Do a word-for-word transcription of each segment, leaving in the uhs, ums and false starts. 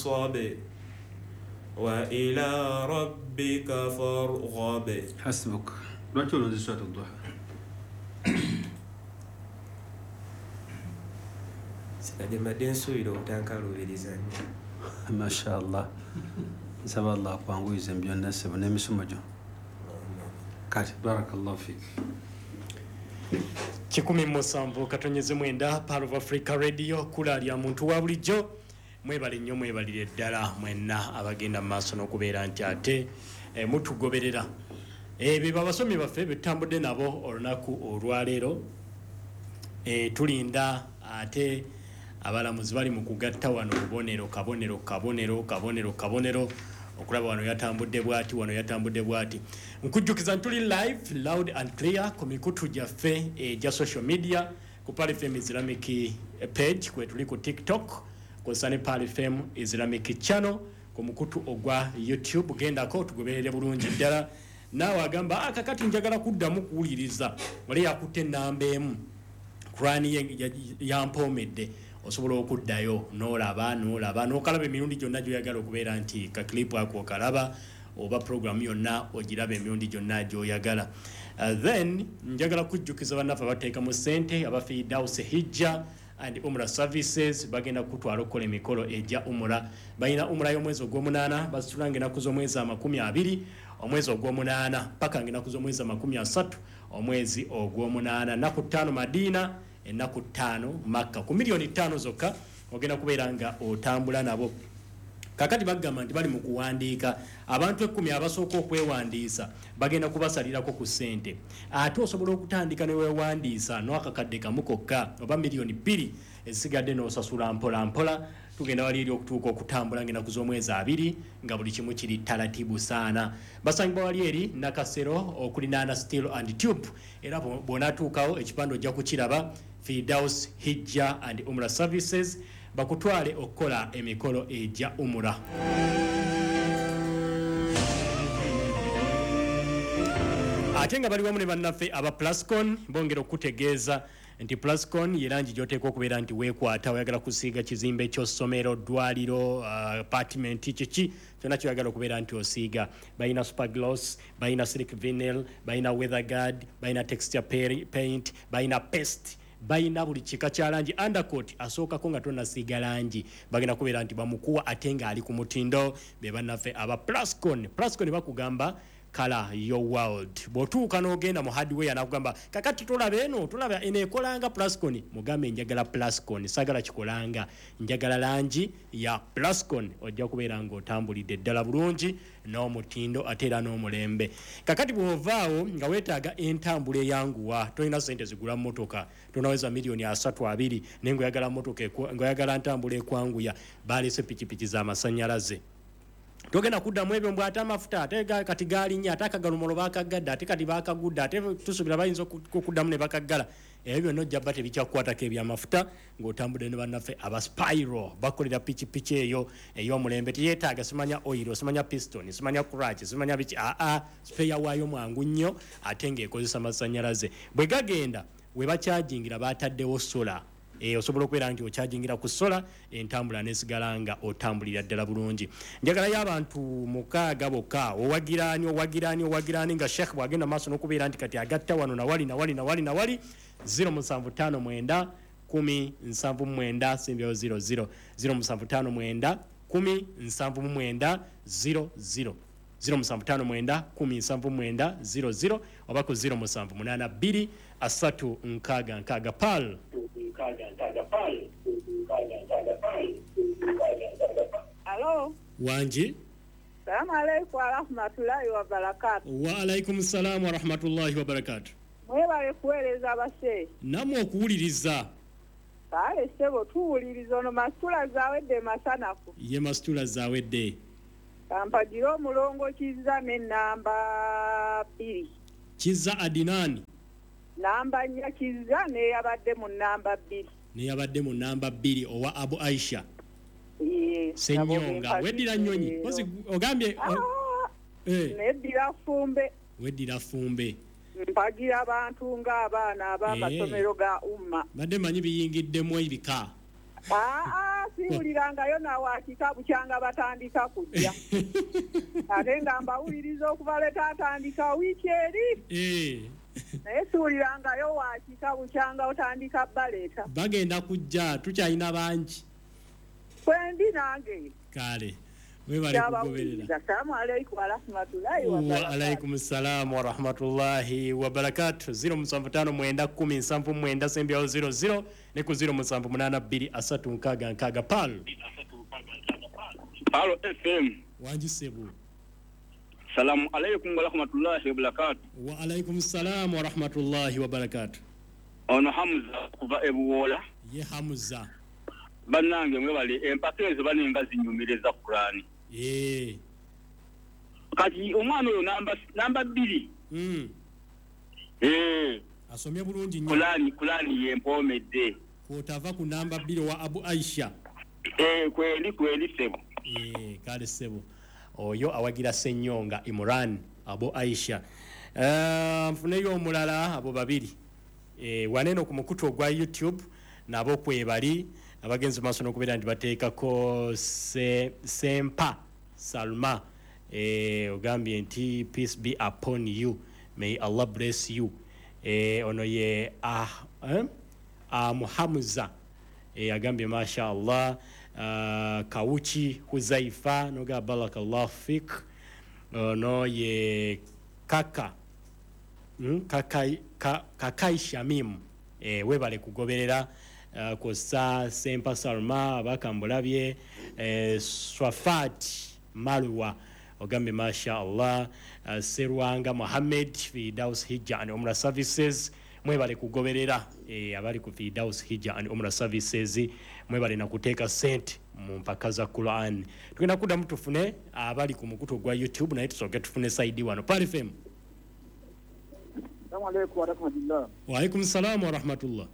فانصب وإلى ربك فارغب. حسبك. رجل ذي سورة الضحى. سيدي مدين سويلو تانكالو بيديزاني. ما شاء الله. سبحان الله قانغو يزمبيون ناس بنمي سمجو. كاتب بارك الله فيك. kikumi musanvu katonyeze mwenda Part of Africa Radio kulalya muntu wa bulijjo mwebale nnyo mwebalire ddala mwenna abagenda maaso n'okubeera nti ate e, mutugoberera ebyo abasomi baffe betambudde nabo olunaku olwaleero e, tulinda ate abalamuzi bali mu kugatta wano bubonero kabonero kabonero kabonero kabonero okulaba wano yatambudde bwati wano yatambudde bwati nkujjukiza ntuli live loud and clear ku mikutu gyaffe egya social media ku Pal F M Islamic page kwe tuli ku TikTok ku Sane Pal F M Islamic channel ku mukutu ogwa YouTube gendako tugoberere bulungi ddala naawe agamba akakati njagala kuddamu kuwuliriza wali yakutte nnamba emu kurani yampomedde osobola okuddayo n'olaba n'olaba n'okalaba emirundi gyonna gy'oyagala okubeera nti ka clip ako okalaba oba program yonna ogiraba emirundi gyonna gy'oyagala. Uh, then njagala kujjukiza bannaffe abateeka mu ssente aba Firdaus Hijja and Umrah Services bagenda kutwala okukola emikolo ejja umura balina umura y'omwezi ogw'omunaana basitulanga ennaku z'omwezi amakumi abiri omwezi ogw'omunaana paka ng'ennaku z'omwezi amakumi asatu omwezi ogw'omunaana nnaku ttaano Madiina ennaku ttaano Makka ku milioni ttaano zokka ogenda kubeera nga otambula nabo. Kakati bagamba nti bali mu kuwandiika abantu ekkumi abasooka okwewandiisa bagenda kubasalirako ku ssente ate osobola okutandika ne weewandiisa n'akakadde kamu kokka oba miliyoni bbiri ezisigadde n'osasula mpola mpola tugenda wali eri okutuuka okutambula ng'ennaku z'omwezi abiri nga buli kimu kiri talatibu saana. Basangibwa wali eri Nakasero okuli Nana Steel and Tube era bw'onaatuukawo ekipande ojja kukiraba Firdaus Hijja and Umrah Services bakutwale okukola emikolo ejja umura. Ate nga bali wamu ne bannaffe aba Plascon bongera okutegeeza nti Plascon yerangi gyoteeka okubeera nti weekwata oyagala kusiiga kizimbe ky'ossomero ddwaliro uh, apartment kiki kyonna kyoyagala okubeera nti osiiga balina supergloss balina silk vinyl balina weatherguard balina texture paint balina paste balina buli kika kya langi undercoat asookako nga tonnasiiga langi bagenda kubeera nti bamukuwa ate nga ali ku mutindo be bannaffe aba Plascon. Plascon bakugamba Color your world. Botuuka n'ogenda mu hardware nakugamba kakati tolaba eno tolaba eno ekolanga Plascon mugambe njagala Plascon sagala kikolanga njagala langi ya Plascon ojja kubeera nga otambulidde ddala bulungi n'omutindo ate era n'omulembe. Kakati bw'ovaawo nga weetaaga entambula eyanguwa tolina ssente zigula mmotoka tonaweza milioni asatu abiri naye ng'oyagala mmotoka ng'oyagala ntambula ekwanguya baalese pikipiki z'amasannyalaze togenda kuddamu ebyo mbwate amafuta ate kati gaalinya ate akagalumolo bakagadde ate kati bakagudde ate tusubira bayinza okuddamu ne bakaggala ebyo byonna ojja bba tebikyakukwatako ebyamafuta ng'otambudde ne bannaffe aba Spiro bakolera pikipiki eyo ey'omulembe teyeetaaga simanya oil simanya piston simanya clutch simanya biki aa speya waayo mwangu nnyo ate ng'ekozesa masannyalaze bwe gagenda we bakyajingira baataddewo sola e osobola okubeera nti okyajingira ku sola entambula nesigala nga otambulira ddala bulungi. Njagalayo abantu mukaaga bokka owagiraani owagiraani owagiraani nga Sheikh bwagenda maaso n'okubeera nti kati agatta wano nawali nawali nawali nawali zero musanvu ttaano mwenda kumi nsanvu mu mwenda simbyawo zero zero zero musanvu ttaano mwenda kumi nsanvu mu mwenda zero zero zero musanvu ttaano mwenda kumi nsanvu mu mwenda zero zero oba ku zero musanvu munaana bbiri asatu nkaaga nkaaga Pal. Hello. Wanji. Salamu alaykum wa rahmatullahi wa barakatuh. Wa alaykum salam wa rahmatullahi wa barakatuh. Mwebale kuweereza abasheyi. Namwe okuwuliriza. Kale sebo tuwuliriza ono masitula zaawedde masanafu. Ye masitula zaawedde. Kampagira omulongo Kizza n'ennamba bbiri. Kizza Adinani. Namba nnya Kizza n'eyabadde mu nnamba bbiri. N'eyabadde mu nnamba bbiri owa Abu Aisha. Yes. Senyonga weddira nnyonyi ozi ogambye eh neddira fumbe weddira fumbe mpagira abantu ng'abaana ab'amasomero ga umma badde manyi biyingiddemu ebika aa siwulirangayo nawakika bukyanga batandika kujja ate nga mbawuliriza okuva leta atandika wiiki eri naye siwulirangayo wakika bukyanga otandika baleeta bagenda kujja tukyalina bangi kwendi nange kale webale kugoberera. Assalamu alaykum wa rahmatullahi wa barakatuh. Wa alaykum assalam wa rahmatullahi wa barakatuh. zero musanvu ttaano mwenda kkumi nsanvu mwenda sembyawo zero zero ne ku zero musanvu munaana bbiri asatu nkaaga nkaaga pal. Palo F M. Wanji sebu. Salamu alaykum wa rahmatullahi wa barakatuh. Wa alaykum assalam wa rahmatullahi wa barakatuh. Ono Hamza kuva Ebuwola. Ye Hamza. Banange mwebale empakezo baninga zinyumireza Qur'ani. Eh. Kati omwana oyo namba namba bbiri. Mm. Eh. Asomye bulungi nnyo. Qur'ani Qur'ani yempomedde. Kotava ku namba bbiri wa Abu Aisha. Eh kweli kweli sebo. Eh kale sebo. Oyo awagira Senyonga Imran Abu Aisha. Eh mfuneyo omulala abo babiri. Eh waneno ku mukutu ogwa YouTube nabo kwebali abagenzi maso nokubera ndi bateekako se sempa Salma eh ogambye nti peace be upon you, may Allah bless you. Eh ono ye ah eh ah Muhamza eh agambye masha Allah. Uh, Kauchi Huzaifa noga barakallahu fik. Uh, no ye kaka mm, kakai ka, kakai Shamim eh webale kugoberera uh, kosa Sempa Salma abakambulabye eh Swafat Malwa ogambe masha Allah. uh, Serwanga Muhammad Fidaus Hijja and Umrah Services mwebale kugoberera eh abali ku Fidaus Hijja and Umrah Services mwebale na kuteeka sente mu mpaka za Qur'an. Tugenda kuda mutufune abali ku mukutu gwa YouTube na tusoke tufune side wano Pali F M. Assalamu alaykum wa rahmatullah. Wa alaykum salaam wa rahmatullah.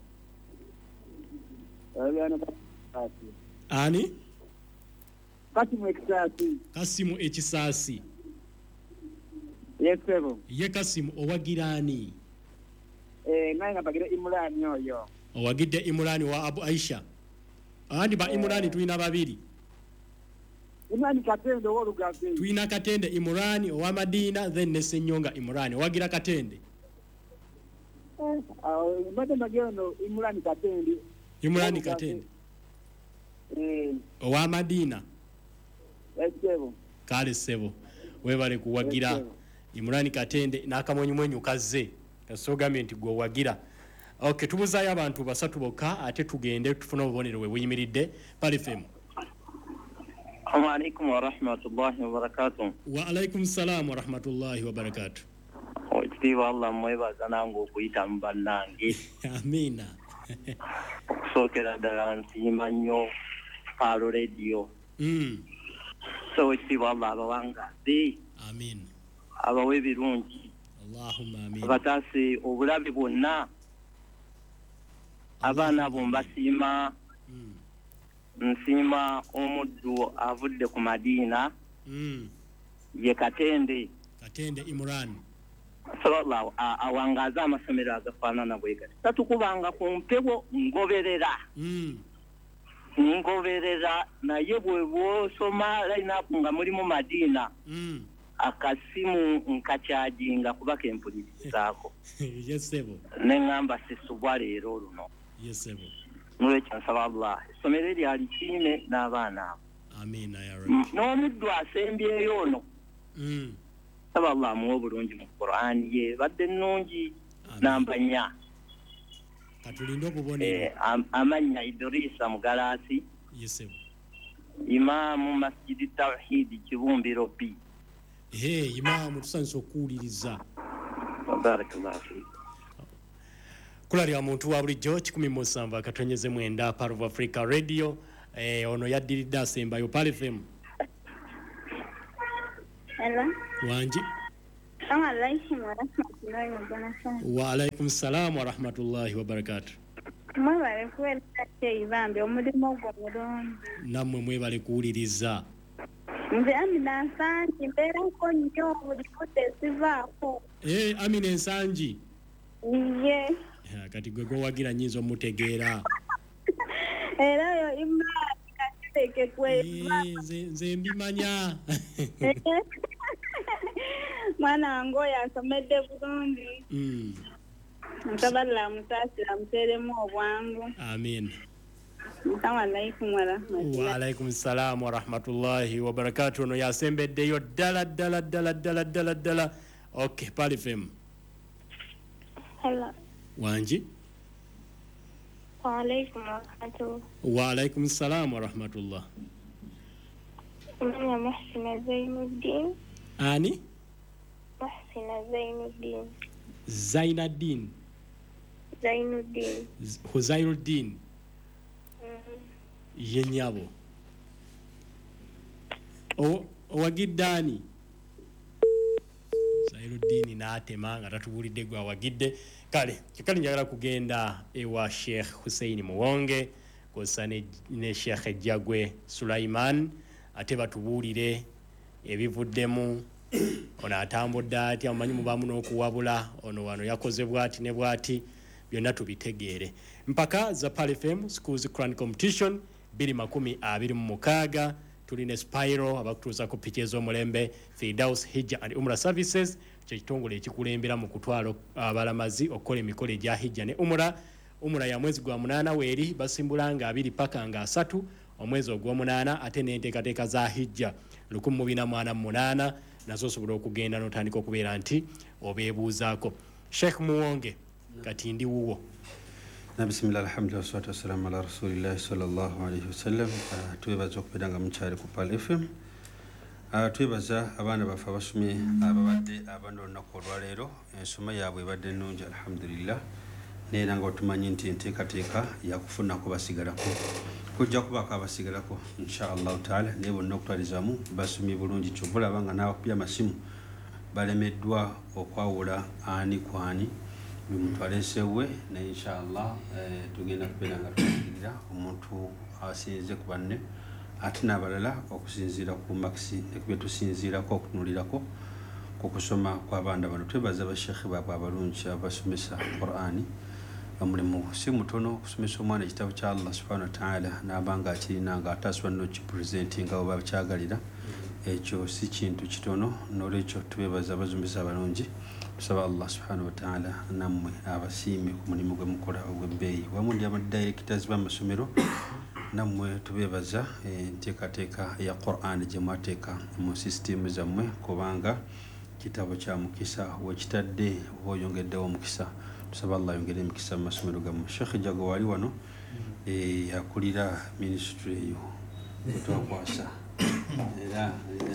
Ani? Kasimu ekisasi. Kasimu ekisasi. Yes sir. Ye Kasimu owagirani. Eh nanga bagira Imran yoyo. Owagidde Imran wa Abu Aisha. Andi ba Imran tuina babiri. Imran Katende wolugabe. Tuina Katende Imran wa Madina then ne Senyonga Imran. Wagira Katende. Eh ah mbade mageno Imran Katende. Imran Katende. Eh wa Madina. Yes sir. Kale sebo. Webale kuwagira Imran Katende nakamwenyu mwenyu kaze. Kasogamye nti gwo wagira. Okay, tubuzayo abantu basatu bokka ate tugende tufuna obubonero we buyimiridde Pali F M. Assalamu alaykum wa rahmatullahi wa barakatuh. Wa alaykum salaam wa rahmatullahi wa barakatuh. Otiwa Allah mwebaza nangu okuyita mu bannange. Amina. Okusokera ddala nsiima nnyo Palo Radio. Mm. So otiwa Allah abawangaze. Amin. Abawe birungi. Allahumma amin. Batase obulabe bonna. Abana bombasima mm. nsima omuddu avudde ku Madina mm. ye Katende Katende Imran sallallahu awangaza amasomero agafaanana bwegati tatukubanga ku mpebo ngoberera mm. ngoberera naye bwe bwosoma line-up nga muri mu Madina mm. akasimu nkakyajinga kuba kempulirizaako yes sebo nengamba sisubwa leero luno. Yes sebo Nolwekyo nsaba Allah essomero lyali kiime n'abaana abo. Amina ya Rabbi. N'omuddu asembyeyo ono mm. saba Allah amuwa obulungi mu Qur'ani ye badde nnungi namba nnya. Katulinde okubonera. Eh, am, amanya Idrisa Mugalasi. Yes sebo. Imaamu Masjidi Tawhid Kibumbiro B. Hey, Imaamu tusanze okuwuliriza. Barakallahu fiik. Kulali ya muntu wa bulijjo kikumi mu musanvu akatonyeze mwenda Part of Africa Radio eh ono yaddiridde asembayo Pali F M. Hello. Wanji. Assalamu alaykum wa rahmatullahi wa barakatuh. Wa alaykum salaam wa rahmatullahi wa barakatuh. Mwebale kuwera ibambe omulimu gwo mulungi. Namwe mwebale kuwuliriza. Nze Amina Nsangi mbeerako nnyo buli budde sivaako. Eh Amina Nsangi. Ye. Kati gwe gwe wagira nyinzo mutegeera. Era yo Imran kateke kwe. Nze mbimanya. Mwana ngo yasomedde bulungi. Mm. Ntabala musasira muteremu obwangu. Amin. Assalamu alaikum wa rahmatullahi. Wa alaikum salam wa rahmatullahi wa barakatuh. No yasembeddeyo ddala ddala ddala ddala ddala ddala. Okay, Pali F M. Hello. Wanji? Wa alaikum wa rahmatullahi. Wa alaikum salam wa rahmatullah. Mwana Muhsina Zainuddin. Ani? Muhsina Zainuddin. Zainuddin. Zainuddin. Huzainuddin. Yenyabo. O owagidani. Zainuddin naatema nga tatubulidde gwa wagidde. Kale, kikali njagala kugenda ewa Sheikh Hussein Muwonge kosa ne, ne Sheikh Jagwe Sulaiman ate batubuulire ebivuddemu ono atambudde atya amanyi mubamu n'okuwabula ono wano yakoze bwati ne bwati byonna tubitegeere mpaka za Pali F M Schools Crown Competition biri makumi abiri mu mukaaga tuline Spyro abakutuuza ku piki ez'omulembe Firdaus Hijja and Umrah Services kyekitongole ekikulembera mu kutwala abalamazi okukola emikolo egya hijja ne umra umra ya mwezi gwa munaana weeri basimbulanga abiri paka nga asatu omwezi ogw'omunaana ate n'enteekateeka za hijja lukumi mu bina mu ana mu munaana nazo osobola okugenda n'otandika okubeera nti obeebuuzaako. Sheikh Muwonge kati ndi wuwo. Bismillah alhamdulillah wassalatu wassalamu ala rasulillahi sallallahu alayhi wasallam. Twebaza okubeera nga mukyali ku Pali F M. Twebaza abaana baffe abasomye ababadde abana olunaku olwaleero ensoma yaabwe ebadde nnungi alhamdulillah neera nga otumanyi nti enteekateeka yakufunako basigalako kujja kubaako abasigalako inshallah taala naye bonna okutwalizamu basomye bulungi kyobulaba nga n'abakubya amasimu balemeddwa okwawula ani ku ani bimutwalesewe naye inshallah tugenda kubeera nga tukkirira omuntu asinze ku banne ate n'abalala okusinziira ku makisi ne kubye tusinziirako okutunulirako ku kusoma kw'abaana bano. Twebaza bashekhe baabwe abalungi abasomesa Qur'ani omulimu si mutono okusomesa omwana ekitabo kya Allah subhanahu wa ta'ala n'abanga akirina nga atasobola n'okipurezentinga oba bakyagalira ekyo si kintu kitono n'olwekyo twebaza abazomesa abalungi tusaba Allah subhanahu wa ta'ala nammwe abasiime ku mulimu gwe mukola ogw'ebbeeyi wamu ndi abadirectors b'amasomero nammwe tubebaza enteekateeka ya Qur'an gye mwateeka mu system zammwe kubanga kitabo kya mukisa wekitadde oba oyongeddewo omukisa tusaba Allah yongere emikisa mu masomero gammwe. Sheikh Jago wali wano yakulira ministry eyo otwakwasa era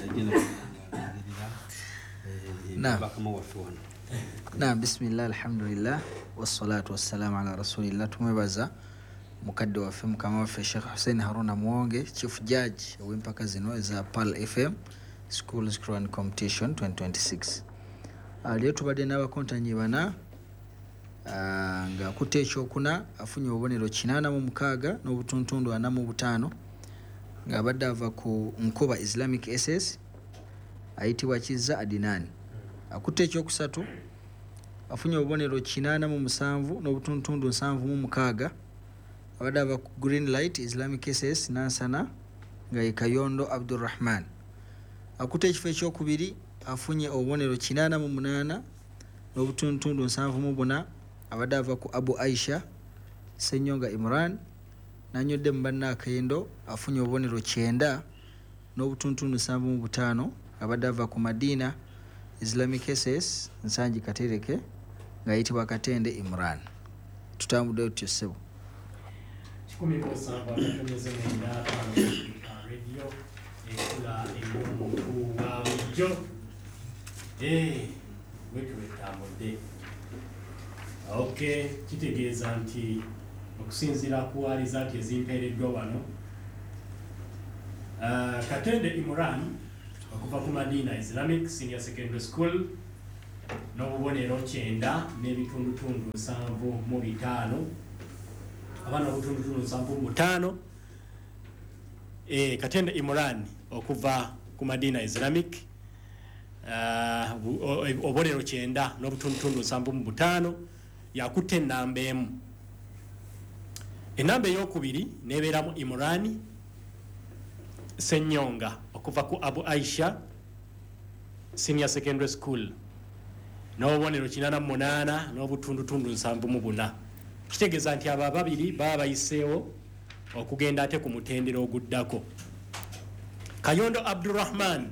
Naam, bismillah alhamdulillah wassalatu wassalamu ala rasulillah. Tumwebaza mukadde waffe mukama waffe Sheikh Hussein Haruna Muwonge chief judge ow'empaka zino eza Pali F M Schools Crown Competition twenty twenty-six. Aliyo tubadde n'abakontanyi bana nga akutte ekyokuna afunye obubonero kinaana mu mukaaga n'obutuntundu ana mu butaano ng'abadde ava ku Nkoba Islamic S S ayitibwa Kizza Adinani. Akutte ekyokusatu afunye obubonero kinaana mu musanvu n'obutuntundu nsanvu mu mukaaga abadde ava ku Green Light Islamic S S Nansana nga ye Kayondo Abdurrahman. Akutte ekifo ekyokubiri afunye obubonero kinaana mu munaana n'obutuntundu nsanvu mu buna abadde ava ku Abu Aisha Senyonga Imran. Nanyodde mu banna Akayendo afunye obubonero kyenda n'obutuntundu nsanvu mu butaano abadde ava ku Madina Islamic S S Nsanji Katereke nga ayitibwa Katende Imran. Tutambudde tutyo ssebo. kikumi ku nsamba abatoneze mwenda radio ekula eyomuntu wa bulijjo wetu wetambudde. Okay, kitegeeza nti okusinziira ku alizaati ezimpeereddwa wano uh, Katende Imran okuva ku Madina Islamic Senior Secondary School n'obubonero kyenda n'ebitundutundu nsanvu mu bitaano abana obutundutundu nsanvu mu butaano. Eh, Katende Imran okuva ku Madina Islamic uh, obubonero kyenda n'obutundutundu nsanvu mu butaano yakutte ennamba emu. enamba eyokubiri nebeeramu Imran Senyonga okuva ku Abu Aisha Senior Secondary School n'obubonero kinana mu munaana n'obutundutundu nsanvu mu buna. Kitegeeza nti abo ababiri baba bayiseewo okugenda ate ku mutendero oguddako. Kayondo Abdurrahman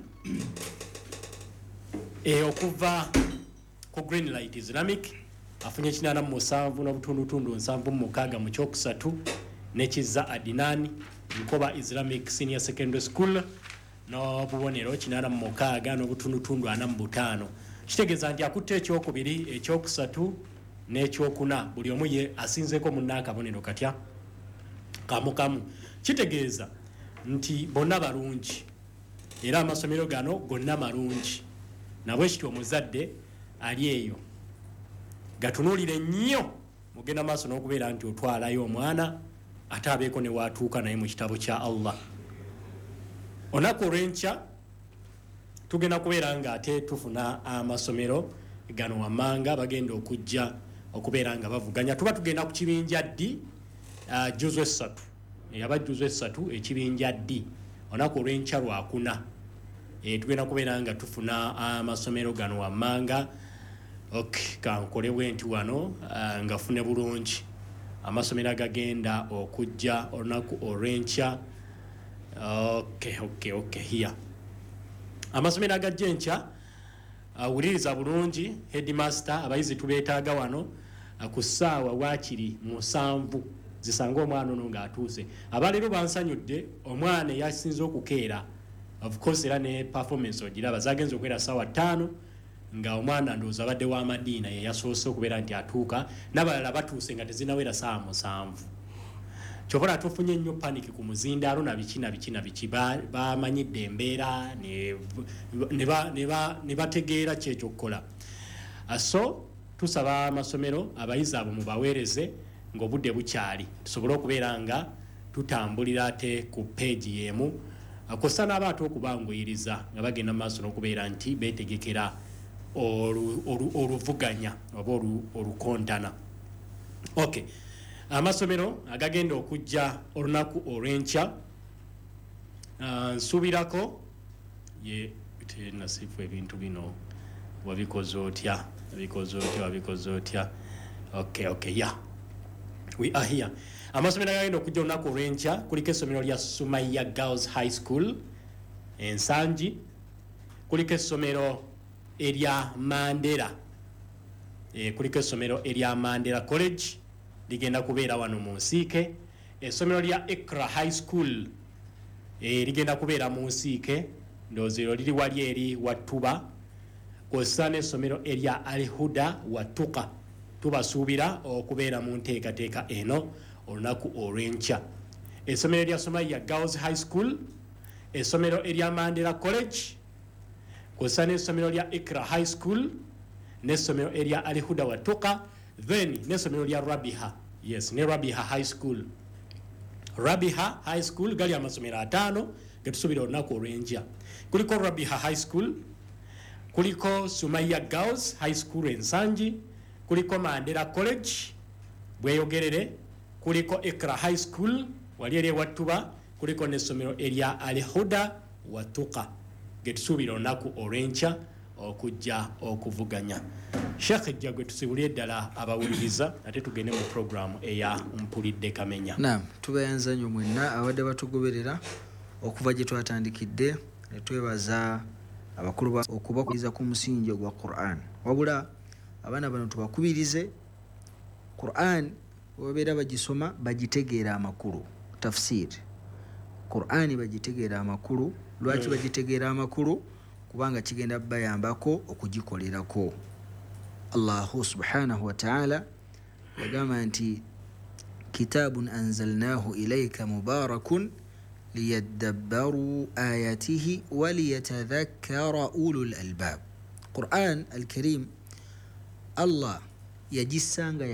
e okuva ku Greenlight Islamic afunye kinana mu musanvu n'obutundutundu nsanvu mu mukaaga mu kyokusatu n'ekizza Adinani Nkoba Islamic Senior Secondary School n'obubonero kinana mu mukaaga n'obutundutundu ana mu butaano. Kitegeeza nti akutte ekyokubiri ekyokusatu n'ekyokuna buli omu ye asinzeeko munna akabonero katya kamu kamu. Kitegeeza nti bonna balungi era amasomero gano gonna malungi. Nabwe kityo omuzadde ali eyo gatunuulire nnyo mugenda maaso n'okubeera nti otwalayo omwana ate abeeko ne waatuuka naye mu kitabo kya Allah. Onaku olw'enkya tugenda kubeera nga ate tufuna amasomero gano wammanga bagenda okujja okubeera nga bavuganya. Tuba tugenda ku kibinja ddi uh, juzu essatu yaba juzu essatu ekibinja ddi onaku olw'enkya lwakuna e, tugenda kubeera nga tufuna amasomero gano wammanga. Okay, kankole bwenti wano uh, ngafune bulungi amasomero agagenda okujja olunaku olw'enkya. Okay, okay, okay, here amasomero agajja enkya awuliriza uh, bulungi headmaster abayizi tubeetaaga wano uh, ku ssaawa waakiri musanvu zisanga omwana ono ng'atuuse. Abaleero bansanyudde omwana yasinze okukeera of course era ne performance ogiraba zagenze okubeera ssaawa ttaano nga omwana ndowooza abadde wa Madiina ye yasoose okubeera nti atuuka n'abalala batuuse nga tezinawera ssaawa musanvu. Kyobala tufunye nnyo panic ku muzindaalo na biki na biki na biki bamanyidde embeera ne bategeera kyekyokukola. So tusaba amasomero abayizi abo mubaweereze ng'obudde bukyali tusobole okubeera nga tutambulira ate ku peegi y'emu kosa n'abaate okubanguyiriza nga bagenda maaso n'okubeera nti beetegekera oluvuganya oba olukontana. Okay, amasomero agagenda okujja olunaku olw'enkya nsuubirako ye tenasifu ebintu bino wabikoze otya wabikoze otya wabikoze otya. Okay, okay, yeah, we are here. Amasomero agagenda okujja olunaku olw'enkya kuliko essomero lya Sumaya Girls High School Ensangi, kuliko essomero erya Mandela e, kuliko essomero erya Mandela College ligenda kubeera wano mu Nsiike. Essomero lya Ikra High School e, ligenda kubeera mu Nsiike ndowooza liri wali eri Wattuba, kw'ossa n'essomero erya Al Huda Wattuka. Tubasuubira okubeera mu nteekateeka eno olunaku olw'enkya. Essomero erya Sumaya Girls High School, essomero erya Mandela College, kw'ossa n'essomero lya Ikra High School n'essomero erya Al Huda Wattuka, then n'essomero lya Rabiha, yes, ne Rabiha High School. Rabiha High School gali amasomero ataano getusuubira olunaku olw'enkya. Kuliko Rabiha High School, kuliko Sumaya Girls High School Ensangi, kuliko Mandela College bweyogerere, kuliko Ikra High School wali eri Wattuba, kuliko n'essomero erya Al Huda Wattuka getusuubira olunaku olw'enkya okujja okuvuganya. Sheikh ejja gwe tusibulye ddala abawuliriza ate tugende mu programu eya Mpulidde Kamenya. Naam, tubayanza nnyo mwenna abadde batugoberera okuva gye twatandikidde ne twebaza abakulu okubakubiriza ku musingi gwa Quran. Wabula abaana bano tubakubirize Quran babeera bagisoma bagitegeera amakulu tafsir. Quran bagitegeera amakulu. Lwaki bagitegeera amakulu? Kubanga kigenda bayambako okugikolerako. Allahu subhanahu wa ta'ala yagamba nti kitabun anzalnahu ilayka mubarakun liyadabbaru ayatihi wa liyatadhakkara ulul albab. Quran al-Karim Allah yajisanga